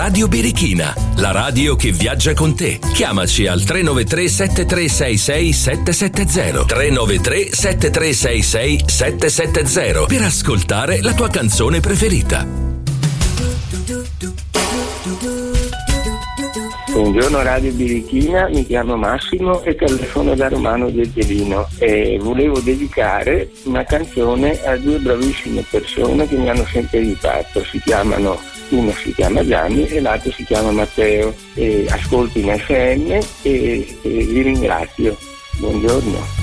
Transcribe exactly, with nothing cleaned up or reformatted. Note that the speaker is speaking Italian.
Radio Birichina, la radio che viaggia con te. Chiamaci al tre nove tre sette tre sei sei sette sette zero tre nove tre sette tre sei sei sette sette zero per ascoltare la tua canzone preferita. Buongiorno Radio Birichina, mi chiamo Massimo e telefono da Romano del Gelino e volevo dedicare una canzone a due bravissime persone che mi hanno sempre aiutato. Si chiamano, uno si chiama Gianni e l'altro si chiama Matteo, e ascolto in F M e, e vi ringrazio. Buongiorno.